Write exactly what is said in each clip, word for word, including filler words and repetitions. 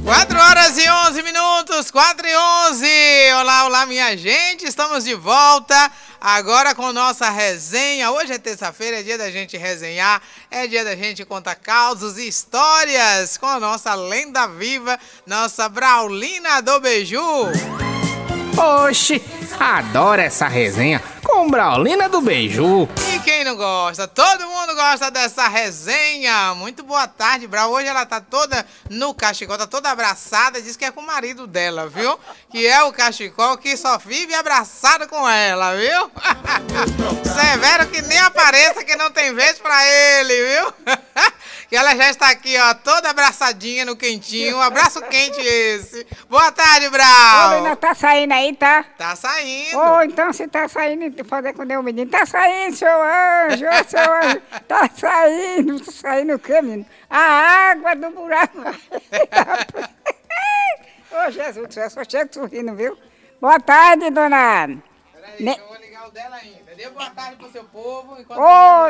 quatro horas e onze minutos, quatro e onze. Olá, olá, minha gente. Estamos de volta agora com nossa resenha. Hoje é terça-feira, é dia da gente resenhar, é dia da gente contar causos e histórias com a nossa lenda viva, nossa Braulina do Beiju. Oxi, adoro essa resenha com Braulina do Beiju. E quem não gosta? Todo mundo gosta dessa resenha. Muito boa tarde, Brau. Hoje ela tá toda no cachecol, tá toda abraçada. Diz que é com o marido dela, viu? Que é o cachecol que só vive abraçado com ela, viu? Severo que nem apareça que não tem vez pra ele, viu? Que ela já está aqui, ó, toda abraçadinha no quentinho. Um abraço quente esse. Boa tarde, Brau. Ô, tá saindo aí, tá? Tá saindo. Ô, então se tá saindo, fazer com o menino. Tá saindo, seu anjo, ô, seu anjo. Tá saindo, tá saindo o quê, menino? A água do buraco. Ô, Jesus do céu, só chego sorrindo, viu? Boa tarde, dona. Peraí, ne... eu vou ligar o dela ainda. Dê boa tarde pro seu povo. Ô,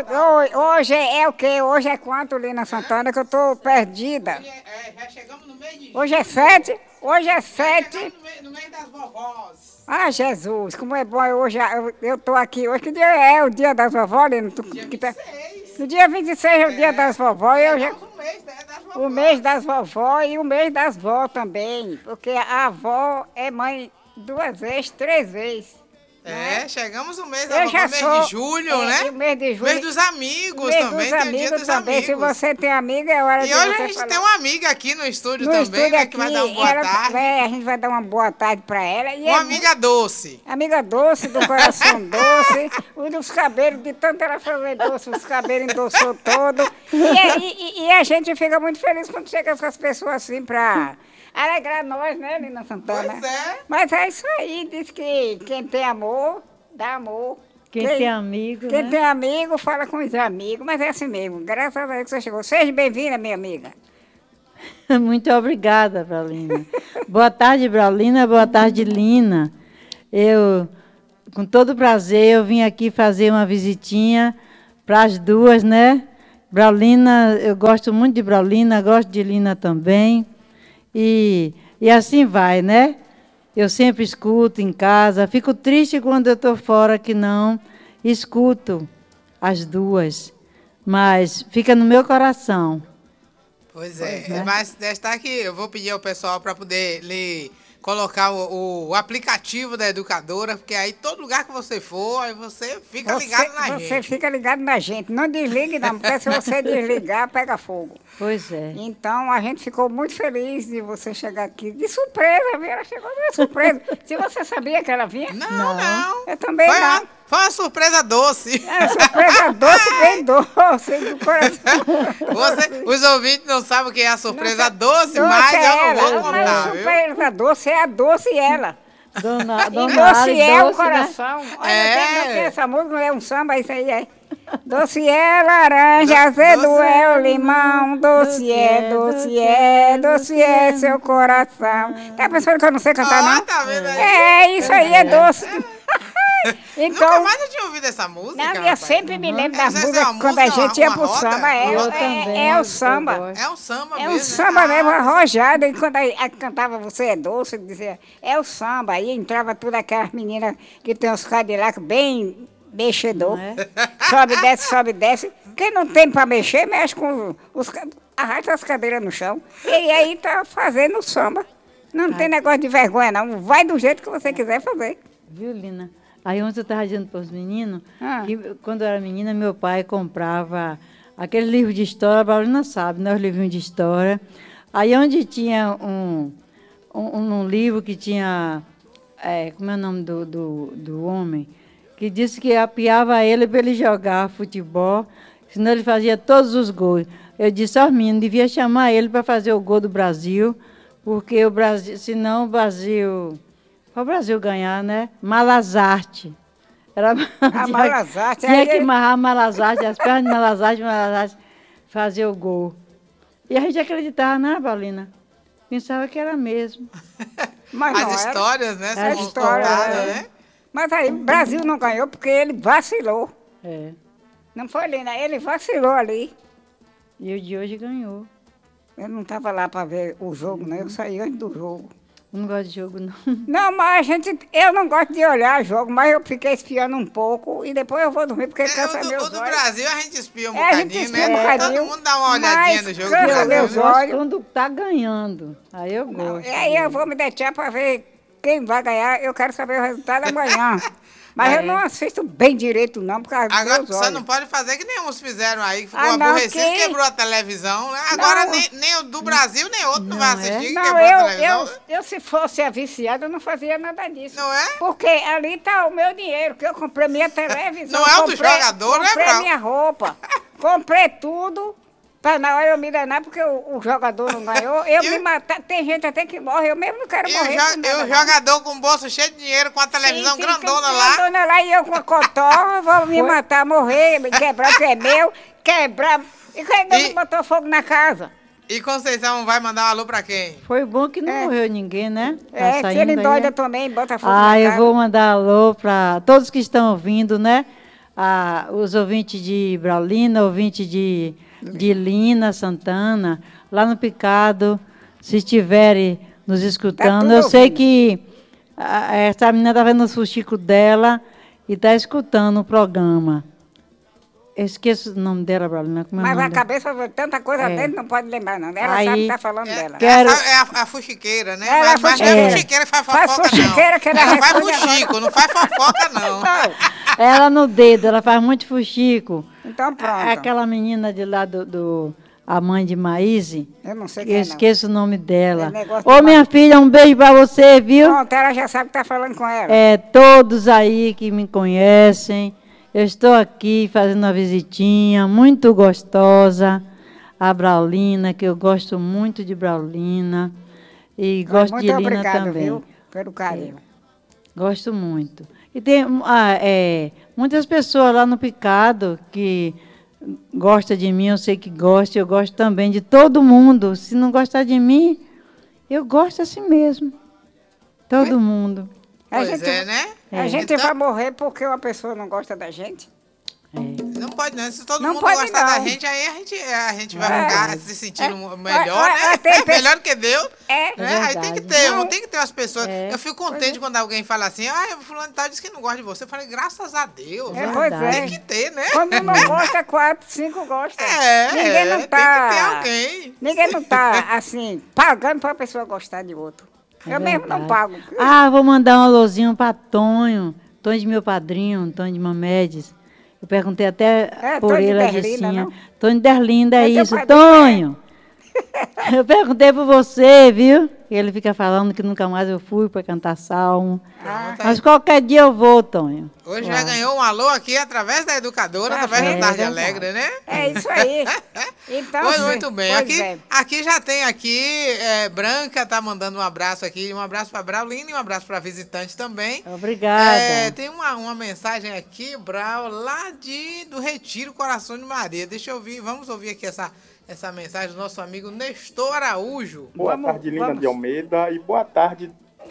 ô, hoje é o quê? Hoje é quanto, Lina Santana, que eu tô perdida. Hoje é, é, já chegamos no mês de julho. Hoje é sete? Hoje é sete. No mês, no mês das vovós. Ah, Jesus, como é bom hoje, eu, eu tô aqui hoje. Que dia é o dia das vovós, Lina? Tu, Dia que tá... vinte e seis. No dia vinte e seis é o dia É. das vovós. Eu já... O mês né, das vovós. O mês das vovós e o mês das vó também. Porque a avó é mãe duas vezes, três vezes. É, chegamos no mês da Eu vovó, já mês sou, de julho, é, né? e o mês de julho. Mês dos amigos mês também, dos tem o dia amigos dos também. Se amigos. você tem amiga, é hora E de hoje você a gente falar. tem uma amiga aqui no estúdio No também, estúdio né? aqui, Que vai dar uma boa ela, tarde. é, a gente vai dar uma boa tarde pra ela. E Uma é amiga doce. Amiga doce, do coração doce, os dos cabelos, de tanto ela fazer doce, os cabelos endossou todo. E, é- e- e a gente fica muito feliz quando chega essas pessoas assim pra alegrar nós, né, Lina Santana? Pois é. Mas é isso aí, diz que quem tem amor, dá amor. Quem tem amigo, Quem né? tem amigo, fala com os amigos, mas é assim mesmo. Graças a Deus que você chegou. Seja bem-vinda, minha amiga. Muito obrigada, Braulina. Boa tarde, Braulina. Boa tarde, Lina. Eu, com todo prazer, eu vim aqui fazer uma visitinha para as duas, né? Braulina, eu gosto muito de Braulina, gosto de Lina também. E, e assim vai, né? Eu sempre escuto em casa. Fico triste quando eu estou fora que não escuto as duas. Mas fica no meu coração. Pois é, Pois é. mas está aqui, eu vou pedir ao pessoal para poder lhe colocar o, o aplicativo da educadora, porque aí todo lugar que você for, aí você fica Você, ligado na você gente. fica ligado na gente. Não desligue, não, porque se você desligar, pega fogo. Pois é. Então, a gente ficou muito feliz de você chegar aqui. De surpresa, viu? Ela chegou de surpresa. Se você sabia que ela vinha? Não, não. Eu também Foi, não. uma, foi uma surpresa doce. É surpresa doce, bem doce, do coração. Você, os ouvintes não sabem o que é a surpresa doce, Doce mas é eu não ela. vou Mas contar, viu? surpresa doce é a doce ela. Dona, E Dona doce Ali é o Doce, né? coração. Olha, É. tem- tem essa música não é um samba, isso aí é. Doce é laranja, azedo doce é o limão, doce é, doce é, doce é seu coração. Tá pensando que eu não sei cantar, Ah, não? tá vendo aí? É, isso aí é doce. Nunca Então, mais eu tinha ouvido essa música. não, eu rapaz. sempre me lembro das Essa é músicas uma quando a música, gente ia uma pro roda? samba. É, Eu é- também, é o eu samba. gosto. É um samba É mesmo. um samba né? mesmo, Ah, arrojado. E quando a, a cantava Você é Doce, dizia, é o samba. Aí entrava tudo aquelas meninas que tem os Cadillac bem mexedor. Não é? Sobe, desce, sobe, desce. Quem não tem para mexer, mexe com os... ca- arrasta as cadeiras no chão. E aí tá fazendo o samba. Não tem negócio de vergonha, não. Vai do jeito que você quiser fazer. Viu, Lina? Aí ontem eu estava dizendo para os meninos Ah. que quando eu era menina, meu pai comprava aquele livro de história, a Braulina sabe, né? Os livrinhos de história. Aí onde tinha um, um, um livro que tinha, é, como é o nome do, do, do homem, que disse que apiava ele para ele jogar futebol, senão ele fazia todos os gols. Eu disse aos meninos, devia chamar ele para fazer o gol do Brasil, porque o Brasil, senão o Brasil... Para o Brasil ganhar, né? Malazarte. Era A Malazarte, Tinha aí que ele- amarrar Malazarte, as pernas de Malazarte, Malazarte, fazer o gol. E a gente acreditava, né, Paulina? Pensava que era mesmo. Mas não As era. histórias, né? As São histórias, contadas, é. né? Mas aí o Brasil não ganhou porque ele vacilou. É. Não foi, Lina? Ele vacilou ali. E o de hoje ganhou. Eu não estava lá para ver o jogo, né? Eu saí antes do jogo. Eu não gosto de jogo, não. Não, mas a gente, eu não gosto de olhar jogo, mas eu fiquei espiando um pouco e depois eu vou dormir porque É, cansa o, do, meus o do olhos. Brasil a gente espia um É, a gente bocadinho, espia né? um bocadinho, Todo mundo dá uma olhadinha mas no jogo do cansa Brasil. meus né? Eu gosto olhos. quando tá ganhando. Aí eu gosto. E aí eu vou me deixar para ver quem vai ganhar. Eu quero saber o resultado amanhã. Mas É. eu não assisto bem direito, não, por causa dos Agora, meus você olhos. não pode fazer que nem uns fizeram aí, que ficou Ah, não, aborrecido, quem- quebrou a televisão, né? Agora Não. nem, nem o do Brasil, nem outro não, Não vai é? assistir, que Não, quebrou a eu, televisão. eu, eu se fosse a viciada, eu não fazia nada disso. Não é? Porque ali tá o meu dinheiro, que eu comprei minha televisão. Não é o do comprei- jogador, né, Comprei Brau? minha roupa, comprei tudo, pra na hora eu me danar, porque o, o jogador não ganhou. Eu E me o- matar, tem gente até que morre, eu mesmo não quero E o, morrer. jo- por e nada, o não. jogador com o bolso cheio de dinheiro, com a televisão Sim, sim, grandona tem lá. Grandona lá e eu com a cotó, vou me matar, morrer, me quebrar o que é meu, quebrar. E quem E- não botou fogo na casa? E Conceição vai mandar um alô pra quem? Foi bom que não É. morreu ninguém, né? Tá É, se saindo ele aí, endoida é? também, bota fogo Ah, na eu casa. vou mandar alô para todos que estão ouvindo, né? Ah, os ouvintes de Braulina, ouvintes de, de Lina Santana, lá no Picado, se estiverem nos escutando. tudo Eu sei ouvindo. que ah, essa menina está vendo o fuxico dela e está escutando o programa. Eu esqueço o nome dela, Braulina. Como é o Mas nome a dela? cabeça, tanta coisa É. dentro, não pode lembrar, não. Ela Aí- sabe que tá falando É, dela. Quero- essa é a, a fuxiqueira, né? Ela é mas, mas não é fuxiqueira. fuxiqueira que faz Faz fofoca, fuxiqueira não. que ela ela faz responde fuxico, não faz fofoca, não. Ela no dedo, ela faz muito fuxico. Então pronto. A- Aquela menina de lá do, do- a mãe de Maíse, Eu não sei eu quem é, não. esqueço o nome dela. É negócio Ô, de minha filha, um beijo pra você, viu? Pronto, ela já sabe que tá falando com ela. É, todos aí que me conhecem, eu estou aqui fazendo uma visitinha muito gostosa. A Braulina, que eu gosto muito de Braulina. E Mas gosto muito de Lina obrigado, também. viu, pelo carinho. Gosto muito. E tem ah, é, muitas pessoas lá no Picado que gostam de mim, eu sei que gostam, eu gosto também de todo mundo. Se não gostar de mim, eu gosto assim mesmo. Todo mundo. A Pois gente, é, né? a gente Então- vai morrer porque uma pessoa não gosta da gente? É. Não pode não, se todo Não mundo pode gostar da não. gente, aí a gente, a gente vai É. ficar se sentindo É. melhor, Olha, né? olha, tem É pe- melhor do que Deus. É. Né? Aí tem que verdade. ter, Não. tem que ter umas pessoas. É. Eu fico contente quando alguém fala assim, ah, o fulano de tal disse que não gosta de você. Eu falei, graças a Deus. É, né? pois verdade. é. Tem que ter, né? Quando não gosta, quatro, cinco gosta. É, Ninguém não tem tá. que ter alguém. Ninguém não tá, assim, pagando pra pessoa gostar de outro. É Eu mesmo não verdade. pago. Ah, vou mandar um alôzinho para Tonho. Tonho de meu padrinho, Tonho de Mamedes. Eu perguntei até É, por Tonho de ele, ela Derlinda, disse sim. não? Tonho de Derlinda, é É teu isso. padrinho, Tonho! Eu perguntei por você, viu? E ele fica falando que nunca mais eu fui para cantar salmo. Ah, Mas qualquer dia eu vou, Tonho. Hoje Uau. já ganhou um alô aqui através da educadora, Tá através vendo? do Tarde É verdade. Alegre, né? é isso aí. Então, Pois sim, muito bem. pois Aqui, é. aqui já tem aqui, é, Branca tá mandando um abraço aqui, um abraço para Braulina e um abraço para visitante também. Obrigada. É, tem uma, uma mensagem aqui, Brau, lá de, do Retiro Coração de Maria. Deixa eu ouvir, vamos ouvir aqui essa, essa mensagem do nosso amigo Nestor Araújo. Boa Vamos- tarde, Lina vamos. de Almeida, e boa tarde,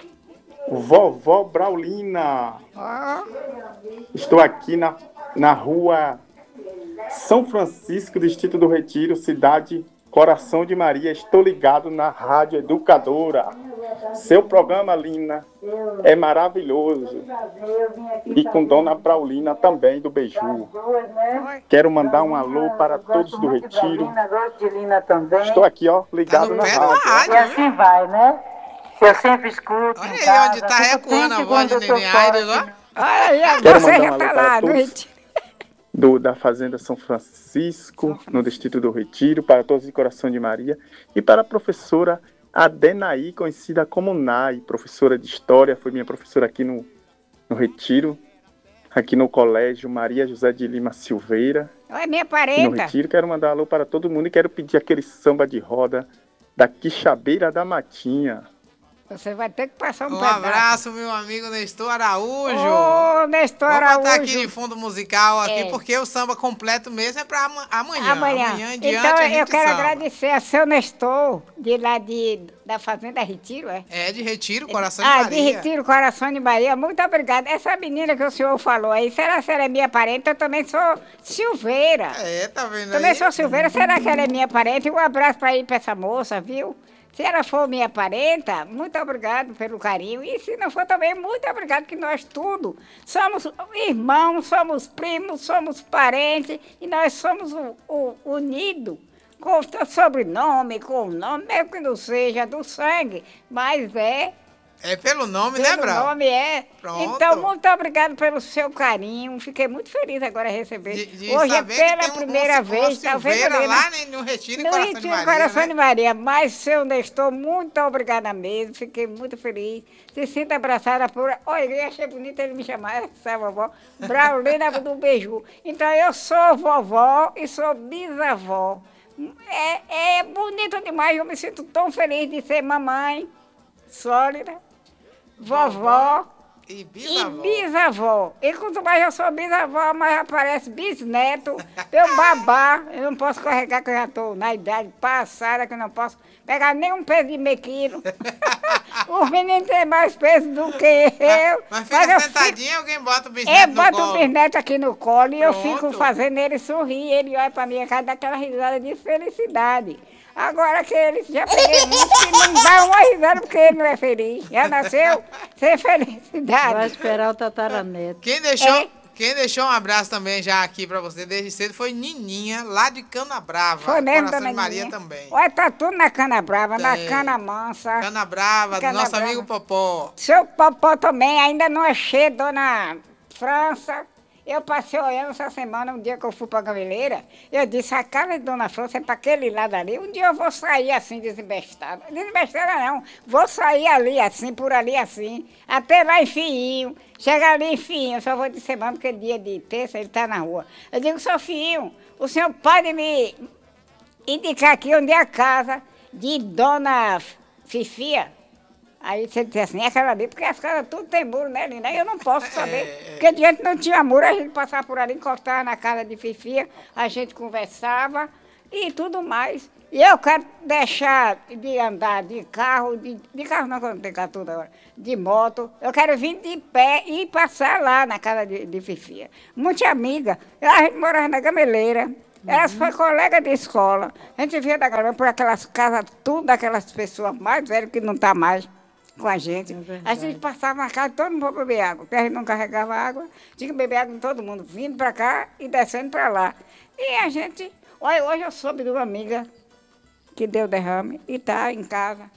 vovó Braulina. Ó, Estou aqui na, na rua São Francisco, Distrito do Retiro, cidade Coração de Maria. Estou ligado na Rádio Educadora. Seu programa, Lina, é maravilhoso. E com Dona Braulina também, do Beiju. Quero mandar um alô para todos do Retiro. Gosto de Lina também. Estou aqui, ó, Tá ligado no na pé da rádio. E rádio, viu? assim vai, né? Eu sempre escuto. Olha em aí casa, onde tá fico recuando a triste voz de quando eu tô Nenê Aires, fora. ó. olha aí, Quero você mandar um já alô tá para lá no todos. retiro. Do, da Fazenda São Francisco, no Distrito do Retiro, para todos de Coração de Maria, e para a professora Adenaí, conhecida como Nai, professora de História, foi minha professora aqui no, no Retiro, aqui no Colégio Maria José de Lima Silveira, Olha, minha aqui no parenta. Retiro. Quero mandar alô para todo mundo e quero pedir aquele samba de roda da Quixabeira da Matinha. Você vai ter que passar um, Um pedaço. abraço, meu amigo Nestor Araújo. Ô, Nestor Vou Araújo. botar aqui de fundo musical aqui, É. porque o samba completo mesmo é pra ama- amanhã. Amanhã. Amanhã em diante Então, a eu gente quero samba. agradecer a seu Nestor, de lá de, da Fazenda Retiro, é? É de Retiro, Coração de Ah, Maria. de Retiro, Coração de Maria. Muito obrigada. Essa menina que o senhor falou aí, será que ela é minha parente? Eu também sou Silveira. É, tá vendo Também aí? sou Silveira. Será que ela é minha parente? Um abraço para ir para essa moça, viu? Se ela for minha parenta, muito obrigado pelo carinho. E se não for também, muito obrigado, que nós tudo somos irmãos, somos primos, somos parentes e nós somos o- o- unidos com o sobrenome, com o nome, mesmo que não seja do sangue, mas é. É pelo nome, né, Pelo Brau? nome é. Pronto. Então, muito obrigado pelo seu carinho. Fiquei muito feliz agora em receber. De, de Hoje é saber que pela tem um- primeira um, vez, uma tá vendo Silveira ali, né? lá né, no Retiro e No Coração de Retiro, Maria, Coração né? de Maria. Mas, seu Nestor, muito obrigada mesmo. Fiquei muito feliz. Se sinta abraçada por... Olha, eu achei bonito ele me chamar, essa vovó. Braulina do Beiju. Então, eu sou vovó e sou bisavó. É, é bonito demais. Eu me sinto tão feliz de ser mamãe sólida, vovó E e bisavó. bisavó. E quanto mais eu sou bisavó, mais aparece bisneto, meu babá. Eu não posso carregar, que eu já estou na idade passada, que eu não posso pegar nem um peso de meio quilo. Os meninos têm mais peso do que eu. Mas fica eu sentadinho e alguém bota o fico, bisneto eu no boto colo. o bisneto aqui no colo e eu fico Pronto. fazendo ele sorrir. Ele olha pra minha cara e dá aquela risada de felicidade. Agora que ele já peguei muito que não dá uma risada porque ele não é feliz. Já nasceu sem felicidade. Vai esperar o tataraneto. Quem deixou, É. quem deixou um abraço também já aqui pra você desde cedo foi Nininha, lá de Cana Brava. Foi mesmo, Coração dona de Maria Nininha? também. Olha, tá tudo na cana brava, na Tem. cana mansa. Cana Brava, do Cana nosso Brava. amigo Popó. Seu Popó também, ainda não achei, dona França. Eu passei olhando essa semana, um dia que eu fui pra Gameleira, eu disse, a casa de dona França é pra aquele lado ali. Um dia eu vou sair assim, desembestada. Desembestada não, vou sair ali assim, por ali assim, até lá em Fiinho. Chegar ali em Fiinho, só vou de semana, porque dia de terça ele tá na rua. Eu digo, seu Fiinho, o senhor pode me indicar aqui onde é a casa de dona Fifia? Aí você disse assim, é aquela ali, porque as casas tudo tem muro, né, Lina? Aí eu não posso saber, É, é. porque diante não tinha muro, a gente passava por ali, encostava na casa de Fifia, a gente conversava e tudo mais. E eu quero deixar de andar de carro, de, de carro não, que eu não tenho carro toda hora, de moto. Eu quero vir de pé e passar lá na casa de, de Fifia. Muita amiga, a gente morava na Gameleira. Elas foram colegas de escola. A gente via da galera por aquelas casas, tudo daquelas pessoas mais velhas que não estão mais com a gente. A gente passava na casa, todo mundo para beber água, porque a gente não carregava água, tinha que beber água com todo mundo, vindo para cá e descendo para lá. E a gente, olha, hoje eu soube de uma amiga que deu derrame e está em casa.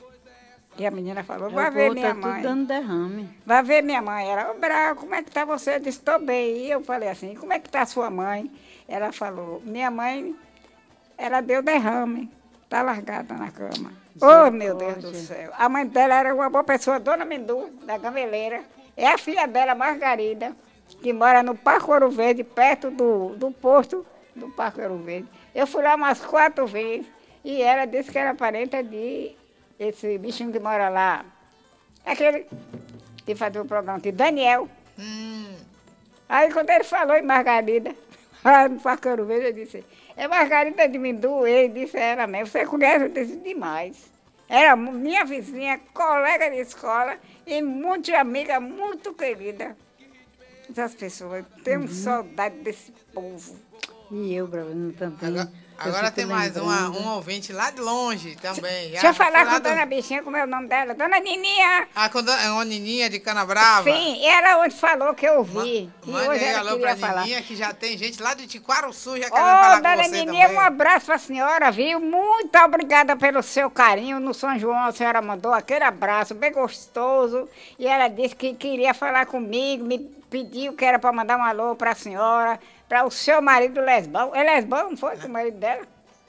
E a menina falou, vai O ver povo minha tá tudo mãe. dando derrame. Vai ver minha mãe. Ela, ô Brau, como é que tá você? Eu disse, estou bem. E eu falei assim, como é que tá a sua mãe? Ela falou, minha mãe, ela deu derrame, tá largada na cama. Oh, meu Deus do céu. A mãe dela era uma boa pessoa, Dona Mendu, da Gameleira. É a filha dela, Margarida, que mora no Parque Ouro Verde, perto do, do posto do Parque Ouro Verde. Eu fui lá umas quatro vezes e ela disse que era parente de esse bichinho que mora lá. Aquele que fazia o programa, de Daniel. Hum, Aí quando ele falou em Margarida, lá no Parque Ouro Verde, eu disse, é Margarida de Mindu, ele disse, era mesmo, você conhece? Eu disse, demais. Era minha vizinha, colega de escola e muito amiga, muito querida. Essas pessoas, tenho saudade desse povo. E eu, Braulina, também. agora Eu agora fico tem mais uma, lembrando. um ouvinte lá de longe também. Deixa eu falar com a a dona Bichinha, como é o nome dela? Dona Nininha. Ah, com a uma Nininha de Cana Brava. Sim, ela onde falou que eu Ma- vi. E Mande hoje aí ela alô queria pra falar. Nininha, que já tem gente lá de Tiquaruçu já Ô, querendo falar dona com você Nininha, também. um abraço pra senhora, viu? Muito obrigada pelo seu carinho. No São João a senhora mandou aquele abraço bem gostoso. E ela disse que queria falar comigo, me pediu que era pra mandar um alô pra senhora, para o seu marido lesbão. É lesbão, não foi? O marido dela?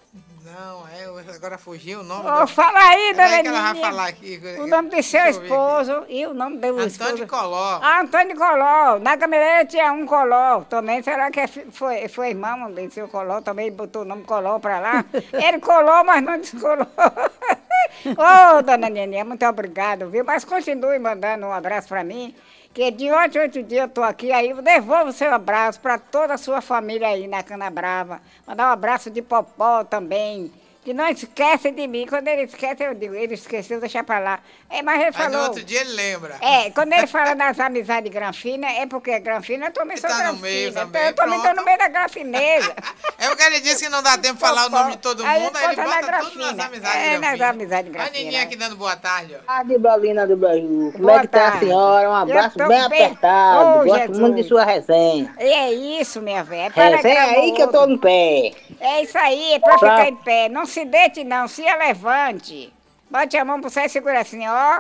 Não, é, agora fugiu o nome Ô, do... fala aí, dona Peraí que ela vai Nininha. falar aqui. O nome do seu Deixa eu ver esposo e o nome do aqui. esposo. Antônio Coló. Ah, Antônio Coló. Na Gameleira tinha um Coló também. Será que é fi- foi, foi irmão desse seu Coló? Também botou o nome Coló pra lá. Ele colou, mas não descolou. Ô, dona Nenê, muito obrigado, viu? Mas continue mandando um abraço pra mim, que de ontem, oito dias eu tô aqui, aí eu devolvo o seu abraço pra toda a sua família aí na Cana Brava. Mandar um abraço de Popó também. Que não esquece de mim. Quando ele esquece, eu digo, ele esqueceu, deixa pra lá. É, mas ele Aí falou... no outro dia ele lembra. É, quando ele fala das amizades granfina, é porque granfina, eu também sou Ele tá no granfina. meio então também, eu também tô pronto. no meio da granfineza. É porque ele disse que não dá tempo de falar o nome de todo Aí mundo, aí ele conta na bota tudo nas grafina. amizades É, nas granfinas. amizades Olha a granfinas. Nininha aqui dando boa tarde, ó. Tarde, Brolina do Brasil. Como Boa é que tá a tarde. senhora? Um abraço Eu tô bem bem. apertado. Ô, Gosto Jesus. muito de sua resenha. E é isso, minha velha. É para Resenha aí que eu tô no pé. É isso aí, é pra Pra- ficar em pé. Não se deite, não. Se levante. Bote a mão pro céu e segura assim, ó.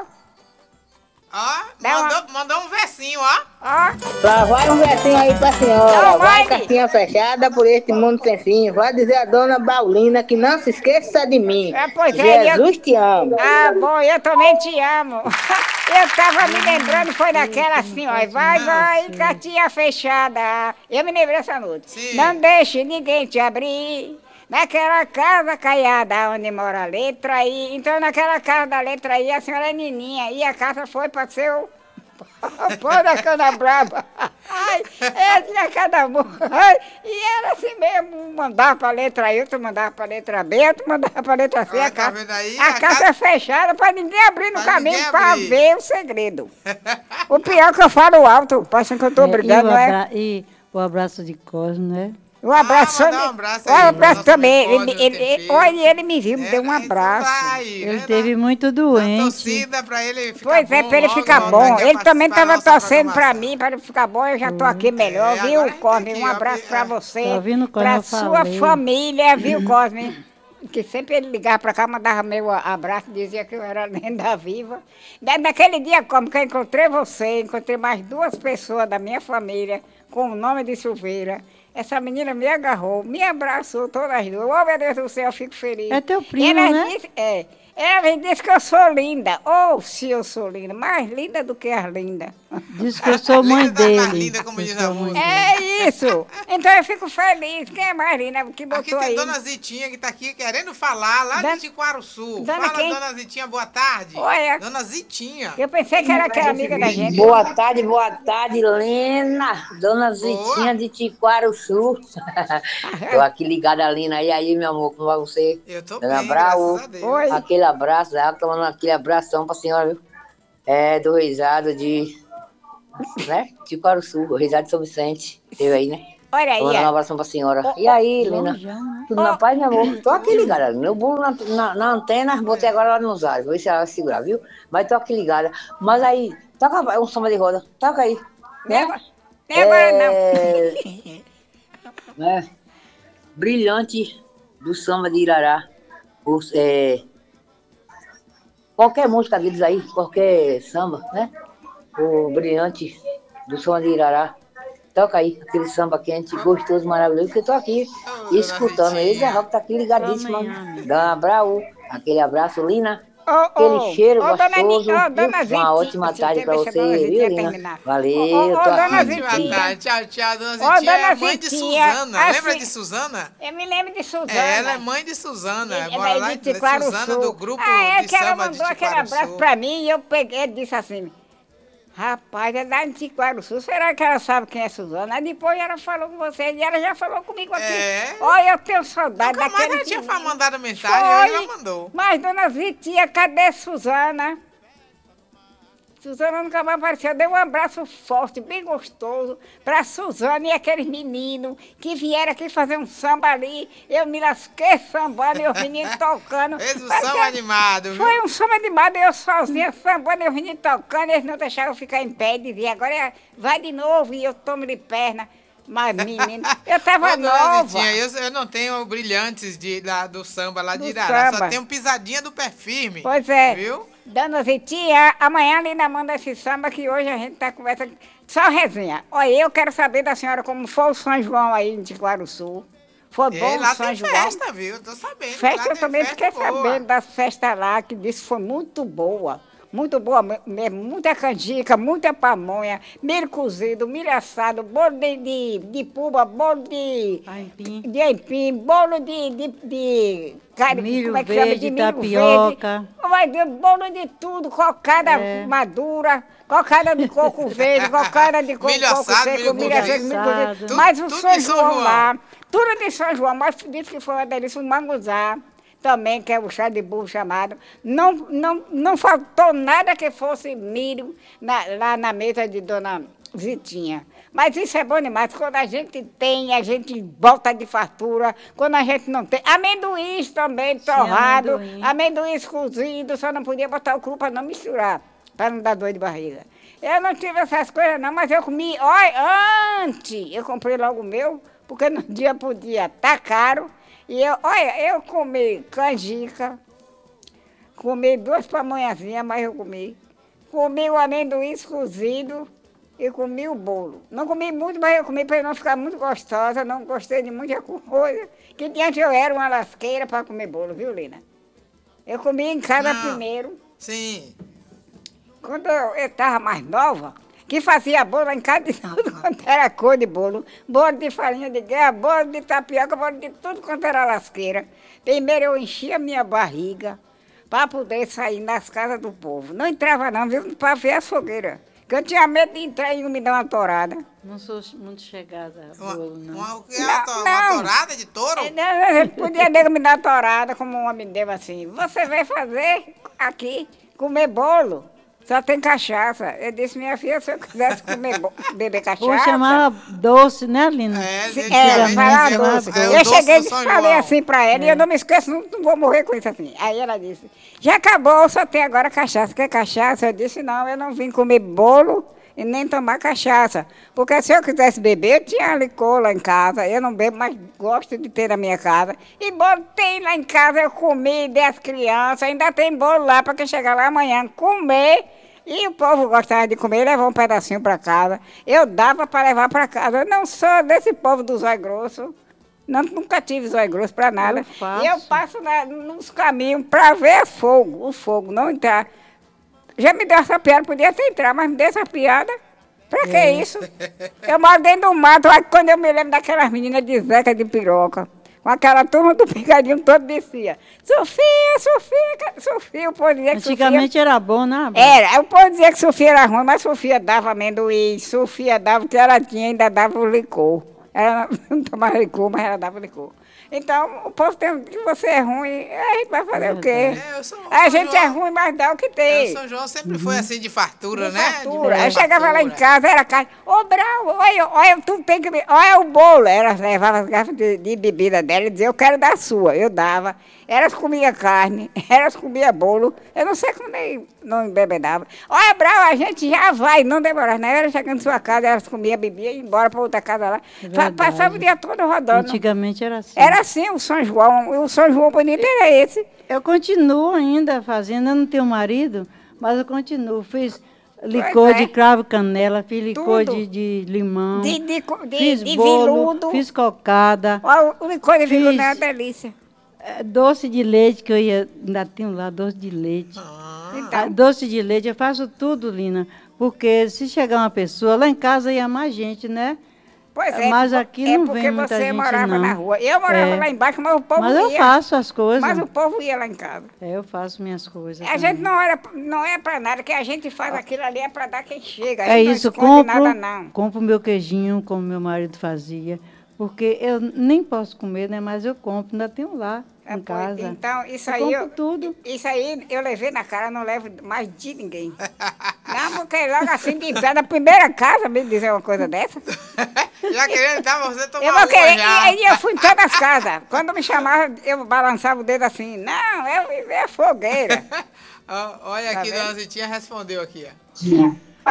Ó, Dá uma- mandou, mandou um versinho, ó. Ó. Lá vai um versinho aí pra senhora. Não, vai, vai. cartinha fechada por este mundo sem fim. Vai dizer a dona Baulina que não se esqueça de mim. É, pois é, Jesus te ama. Ah, bom, eu também te amo. Eu tava me lembrando, foi daquela assim, ó. Vai, vai, cartinha fechada. Eu me lembrei essa noite. Sim. Não deixe ninguém te abrir. Naquela casa caiada onde mora a letra I. Então, naquela casa da letra I, a senhora é Nininha. E a casa foi para seu... Pô, da Cana Brava. Ai, é, tinha cada amor. Ai, e era assim mesmo, mandava pra letra I, outro mandava pra letra B, outro mandava pra letra C. Olha, A tá casa, vendo aí? a A casa casa- é fechada pra ninguém abrir no Pra caminho ninguém pra abrir. ver o segredo. O pior é que eu falo alto, parece que eu tô É, brigando, e, o não é? abra- e o abraço de Cosmo, né? Um abraço, mandar um Sônia. abraço um aí, abraço nosso também. amigo Ele, Cosmo ele, ele, Tempero. olha, ele me viu, me É, deu um mas abraço. tá aí, Ele né, teve na- muito na doente. torcida pra ele ficar Pois é, bom pra ele logo, ficar logo, bom. né, Ele também participar da tava nossa torcendo pra programação. mim, para ele ficar bom. Eu já tô aqui melhor, É, viu, agora a gente Cosme? aqui, Um ó, abraço vi- pra é. você, Tá ouvindo quando pra eu sua falei? família, viu, Cosme? Que sempre ele ligava pra cá, mandava meu abraço, dizia que eu era lenda viva. Da- Naquele dia, como que eu encontrei você, encontrei mais duas pessoas da minha família com o nome de Silveira. Essa menina me agarrou, me abraçou todas as duas. Oh, meu Deus do céu, eu fico feliz. É teu primo, Ela né? Disse, é. Ela me disse que eu sou linda. Ou se eu sou linda, mais linda do que as lindas. Diz que eu sou mãe Linda das mais dele. lindas, como Eu diz sou a mãe música. dele. É isso. Então eu fico feliz. Quem é mais linda que botou Aqui tem aí? Dona Zitinha que tá aqui querendo falar, lá Dona- de Tiquaruçu. Dona Fala, quem? Dona Zitinha, boa tarde. Olha. Dona Zitinha. Eu pensei que era aquela amiga da gente. Boa tarde, boa tarde, Lena. Dona Zitinha de Tiquaruçu. Tô aqui ligada, Lina. E aí, meu amor, como vai você? Eu tô Dona bem, Brau. graças a Deus. Oi. Aquele abraço, ela tomando aquele abração pra senhora, viu? É, do Risado de... né? Tiquaruçu, o Risado de São Vicente. Teve aí, né? Olha aí, Tô mandando um ó. abração pra senhora. E aí, Lina? Tudo na paz, meu amor? Tô aqui ligada. Meu bolo na, na, na antena, botei agora lá nos ares. Vou ver se ela vai segurar, viu? Mas tô aqui ligada. Mas aí, toca um samba de roda. Toca aí. Né? Não é agora não. É, né? Brilhante do samba de Irará. Os, é, qualquer música deles aí, qualquer samba, né? O brilhante do samba de Irará. Toca aí, aquele samba quente, gostoso, maravilhoso, que eu tô aqui Ô, escutando. dona Ele Zitinha. já tá aqui ligadíssimo. Amanhã. Dona Brau, aquele abraço, Lina. Ô, Aquele ô, cheiro ô, dona Ni- gostoso. ô, viu? dona Zitinha, Uma ótima você tarde pra deixa a você, dona viu, Zitinha Lina? terminar. Valeu, Ô, ô, ô, tô dona aqui. Zitinha. Ótima tarde, tchau, tchau. Dona Ô, Zitinha é dona mãe de Zitinha, Suzana. assim- Lembra de Suzana? Eu me lembro de Suzana. É, ela é mãe de Suzana. É Mora lá daí em de Tiquaruçu. Suzana, do grupo ah, é de que ela samba de mandou aquele abraço Tiquaruçu. pra mim e eu peguei e disse assim, rapaz, é da Tiquaruçu, será que ela sabe quem é Suzana? Aí depois ela falou com você e ela já falou comigo aqui. É? Olha, eu tenho saudade Nunca mais daquele ela tinha menino. mandado mensagem, Foi. ela já mandou. Mas, dona Zitinha, cadê Suzana? Suzana nunca mais apareceu. Dei um abraço forte, bem gostoso, pra Suzana e aqueles meninos que vieram aqui fazer um samba ali. Eu me lasquei sambando e os meninos tocando. Fez o Parecia- samba animado, viu? Foi um samba animado, eu sozinha sambando e os meninos tocando. Eles não deixaram eu ficar em pé e diziam, agora é- vai de novo e eu tomo de perna. Mas, menino, eu tava Ô, dona nova. Zitinha, eu, eu não tenho brilhantes de, lá do samba lá de Do Irará, só samba. tenho pisadinha do pé firme. Pois é. Viu? Dona Zitinha, amanhã ali na manda esse samba que hoje a gente tá conversando. Só resenha. Olha, eu quero saber da senhora como foi o São João aí em Tiquaruçu. Foi E bom lá o São tem João? festa, viu? Eu tô sabendo. Festa lá eu tem também festa fiquei boa. sabendo das festas lá, que disse que foi muito boa. muito boa mesmo, muita canjica, muita pamonha, milho cozido, milho assado, bolo de, de, de puba, bolo de Aipim. de aipim, bolo de, de, de carne, Milho como é que chama? verde, De milho tapioca. verde. Oh, meu Deus, bolo de tudo, cocada É. madura, cocada de coco verde, cocada de coco, Milho coco assado, seco, milho milho cozido. assado, milho cozido. Tudo- Mas o tudo São de São João João. lá, tudo de São João, mas disse que foi uma delícia, o manguzá também, que é o chá de burro chamado. Não, não, não faltou nada que fosse milho na- lá na mesa de Dona Zitinha. Mas isso é bom demais. Quando a gente tem, a gente volta de fartura. Quando a gente não tem. Amendoim também, torrado. amendoim. Amendoim cozido. Só não podia botar o cru para não misturar, para não dar dor de barriga. Eu não tive essas coisas não, mas eu comi. Olha, antes eu comprei logo o meu, porque no dia podia tá caro. E eu, olha, eu comi canjica, comi duas pamonhazinhas, mas eu comi. Comi o amendoim cozido e comi o bolo. Não comi muito, mas eu comi para não ficar muito gostosa, não gostei de muita coisa. Que diante eu era uma lasqueira para comer bolo, viu, Lina? Eu comi em casa Não. primeiro. Sim. Quando eu estava mais nova, que fazia bolo em casa de tudo quanto era cor de bolo. Bolo de farinha de guerra, bolo de tapioca, bolo de tudo quanto era lasqueira. Primeiro eu enchia minha barriga para poder sair nas casas do povo. Não entrava não, viu, para ver as fogueiras. Porque eu tinha medo de entrar e me dar uma torada. Não sou muito chegada a Uma, bolo, não. uma, o que é Não, uma, to- uma não. torada de touro? É, não, eu podia nego me dar torada, como um homem deu assim. Você vai fazer aqui, comer bolo. Só tem cachaça. Eu disse, minha filha, se eu quisesse comer, bo- beber cachaça... Ou chamava doce, né, Lina? É, Se- gente, É, antigamente falar dizia, doce. é, o Eu doce cheguei do e São falei João. assim pra ela, e eu não me esqueço, não, não vou morrer com isso assim. Aí ela disse, já acabou, só tem agora cachaça. Quer cachaça? Eu disse, não, eu não vim comer bolo e nem tomar cachaça. Porque se eu quisesse beber, eu tinha licor lá em casa. Eu não bebo, mas gosto de ter na minha casa. E bolo tem lá em casa, eu comi, dei às crianças, ainda tem bolo lá para quem chegar lá amanhã comer. E o povo gostava de comer, levava um pedacinho para casa. Eu dava para levar para casa. Eu não sou desse povo do zóio grosso. Não, nunca tive zóio grosso para nada. Eu faço. E eu passo na- nos caminhos para ver fogo, o fogo, não entrar. Já me deu essa piada, podia até entrar, mas me deu essa piada. Pra que isso? Eu moro dentro do mato, aí quando eu me lembro daquelas meninas de Zeca de Piroca, com aquela turma do picadinho todo descia. Sofia, Sofia, ca- Sofia, o povo dizia que Sofia... Antigamente era bom, né? Bel? Era, aí o povo dizia que Sofia era ruim, mas Sofia dava amendoim, Sofia dava, que ela tinha, ainda dava o licor. Ela não tomava licor, mas ela dava licor. Então, o povo tem que você é ruim, a gente vai fazer o quê? É, eu sou- A São gente João- é ruim, mas dá o que É, tem. o São João sempre foi assim de fartura, De né? fartura. De Aí chegava lá em fartura. casa, era carne. Ô, Brau, olha, olha, tu tem que... be- Olha o bolo. Ela levava as garrafas de, de bebida dela e dizia, eu quero da sua. Eu dava. Elas comiam carne, elas comiam bolo. Eu não sei como nem não embebedava. Olha, Brau, a gente já vai, não demorava. Na hora chegando em sua casa, elas comiam, bebiam e ia embora para outra casa lá. É Pa- verdade. Passava o dia todo rodando. Antigamente era assim. Era assim o São João. O São João bonito era esse. Eu continuo ainda fazendo, eu não tenho marido, mas eu continuo. Fiz licor Pois é. de cravo e canela, fiz licor Tudo. de, de limão, De, de, co- de, fiz de bolo, viludo. fiz cocada, Olha, o licor de viludo Fiz. é uma delícia. eh, doce de leite, que eu ia, ainda tenho lá doce de leite. Ah, Então, Ah, doce de leite, eu faço tudo, Lina, porque se chegar uma pessoa, lá em casa ia mais gente, né? pois é. mas aqui é não porque vem muita você gente, morava não. na rua. Eu morava É. lá embaixo, mas o povo Mas eu ia. faço as coisas. Mas o povo ia lá em casa. É, eu faço minhas coisas. A também. gente não, era, não é para nada, que a gente faz aquilo ali é para dar quem chega. A É gente isso, não esconde compro, nada, não. compro meu queijinho, como meu marido fazia, porque eu nem posso comer, né? Mas eu compro, ainda tenho lá É, em pois, casa. Então, isso Eu aí, compro eu, tudo. isso aí eu levei na cara, não levo mais de ninguém. Não, porque logo assim, de entrada, da primeira casa, me dizer uma coisa dessa. já querendo dar você tomar Eu vou uma querer, e já. aí eu fui em todas as casas. Quando me chamava, eu balançava o dedo assim, não, eu vivi a fogueira. Ó, olha Tá aqui, vendo? Dona Zitinha respondeu aqui, ó.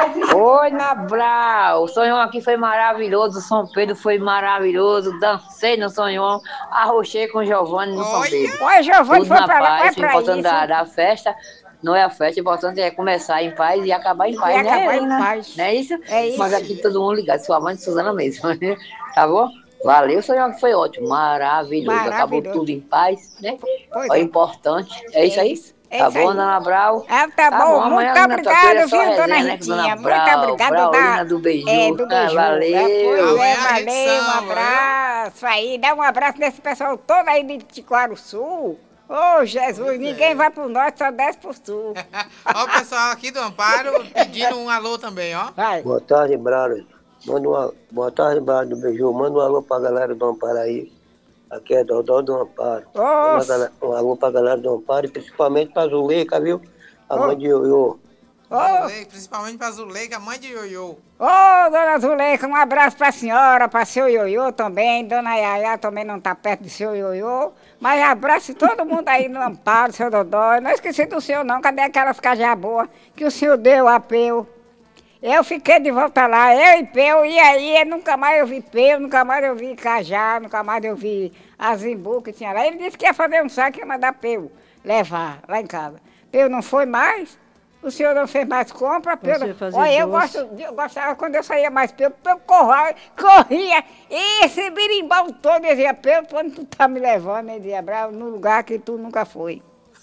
Oi, Nabral. O São João aqui foi maravilhoso. São Pedro foi maravilhoso. Dancei no São João. Arrochei com o Giovanni no São Olha! Pedro. Olha, Giovanni Tudo foi na pra lá, vai paz. O pra importante isso. da, da festa não é a festa. O importante é começar em paz e acabar em paz, E né, acabar em Helena? paz. Não é isso? É isso. Mas aqui todo mundo ligado. Sua mãe de Suzana mesmo. Tá bom? Valeu, o São João foi ótimo. Maravilhoso. Acabou Maravilhoso. tudo em paz, né? Pois É é. importante. É isso aí? É Tá isso bom, aí. dona Brau? Ah, tá, Tá bom, bom, muito amanhã nós obrigada, toquemos viu, só dona resenha, né, Ritinha? dona Muito Brau, obrigada. Braulina da- do Beiju. É, do Ah, Beiju. valeu. É, pois Amanhã é, a gente valeu, um samba, viu? abraço aí. Dá um abraço nesse pessoal todo aí de Ticoaro Sul. Ô, Jesus, ninguém vai pro norte, só desce pro sul. Ó o pessoal aqui do Amparo pedindo um alô também, ó. Vai. Boa tarde, Braro. Manda uma... Boa tarde, Braro do Beiju. Manda um alô pra galera do Amparo aí. Aqui é Dodó do Amparo. Manda Ô, gala- um alô pra galera do Amparo e principalmente pra Zuleika, viu? A mãe de Ioiô. ô, Zuleika, principalmente pra Zuleika, mãe de Ioiô. ô, dona Zuleika, um abraço pra senhora, pra seu Ioiô também. Dona Yaya também não tá perto do seu Ioiô. Mas abraço todo mundo aí no Amparo, seu Dodó. Eu não esqueci do senhor não, cadê aquelas cajá boas que o senhor deu a Peu? Eu fiquei de volta lá, eu e Peu, e aí eu nunca mais eu vi Peu, nunca mais eu vi cajá, nunca mais eu vi azimbu que tinha lá. Ele disse que ia fazer um saco e ia mandar Peu levar lá em casa. Peu não foi mais, o senhor não fez mais compra, Peu. Você fazer Olha, eu, doce. gosto, eu gostava quando eu saía mais Peu, Peu corria, corria, esse birimbau todo, eu dizia, Peu, quando tu tá me levando, ele dizia, Bravo, no lugar que tu nunca foi.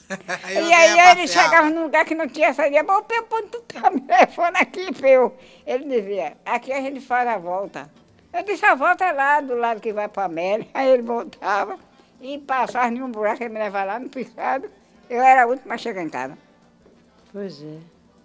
Aí E você aí ia ele passear. chegava num lugar que não tinha saída. Bom, Peu, quando tu tá me levando aqui, Peu? Ele dizia, aqui a gente faz a volta. Eu disse, a volta é lá, do lado que vai pra Meli. Aí ele voltava e passava em um buraco, ele me levava lá no pisado. Eu era a última a chegar em casa. Pois é.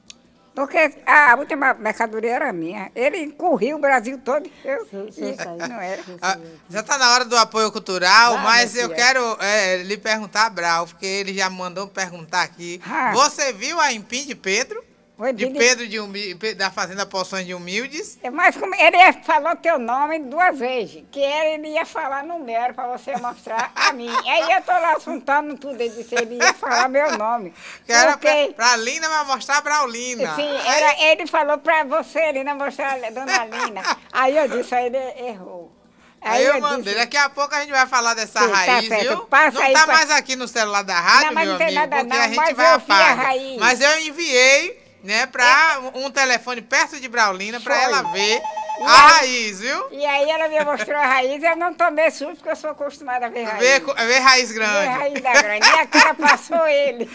Porque a última mercadoria era minha. Ele corria o Brasil todo. Eu, Seu- seu e- saí. não era. Ah, já tá na hora do apoio cultural, Vai, mas minha eu filha. quero é, lhe perguntar, Brau, porque ele já mandou perguntar aqui. Ah. Você viu a Empim de Pedro? Foi De de- Pedro de Humi- Pe- da Fazenda Poções de Humildes? Mas como ele falou teu nome duas vezes, que ele ia falar no meu, era pra você mostrar a mim. Aí eu tô lá assuntando tudo, ele disse, ele ia falar meu nome. Que era pra, Porque, pra Lina, mas mostrar a Braulina. sim, era, ele falou pra você, Lina, mostrar a dona Lina. Aí eu disse, aí ele errou. Aí eu mandei. Daqui a pouco a gente vai falar dessa Sim, tá raiz, certo. viu? Passa não aí tá pra- mais aqui no celular da rádio, Não, mas meu não tem amigo, nada porque não, a gente mas vai eu vi a apagar. raiz. Mas eu enviei, né, pra um um telefone perto de Braulina, pra Foi. ela ver E a aí- raiz, viu? E aí ela me mostrou a raiz, eu não tomei susto, porque eu sou acostumada a ver raiz. Ver, co- ver raiz Ver grande. raiz da grande. E a cara passou ele.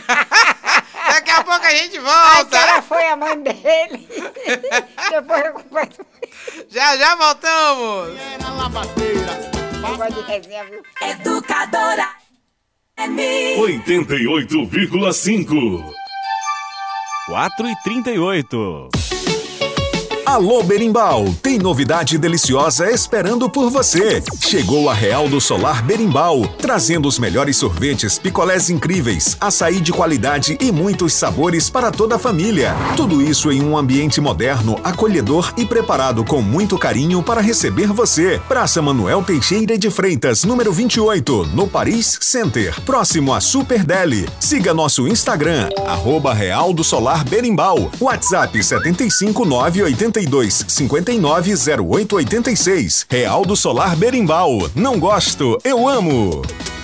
Daqui a pouco a gente A volta. cara foi a mãe dele. Depois eu converso. Já, já voltamos. Eu gosto de resenha, viu? Educadora M. oitenta e oito vírgula cinco. quatro e trinta e oito. Alô Berimbau, tem novidade deliciosa esperando por você. Chegou a Real do Solar Berimbau, trazendo os melhores sorvetes, picolés incríveis, açaí de qualidade e muitos sabores para toda a família. Tudo isso em um ambiente moderno, acolhedor e preparado com muito carinho para receber você. Praça Manuel Teixeira de Freitas, número vinte e oito, no Paris Center, próximo a Super Deli. Siga nosso Instagram, arroba Real do Solar Berimbau. WhatsApp sete cinco nove oito dois cinco nove zero oito oito seis. Real do Solar Berimbau. Não gosto, eu amo.